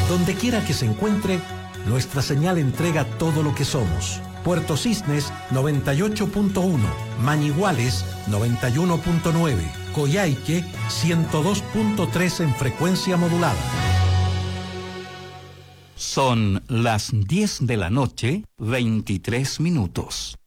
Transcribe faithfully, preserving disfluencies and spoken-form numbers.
Donde quiera que se encuentre, nuestra señal entrega todo lo que somos. Puerto Cisnes noventa y ocho punto uno, Mañiguales noventa y uno punto nueve, Coyhaique ciento dos punto tres en frecuencia modulada. Son las diez de la noche, veintitrés minutos.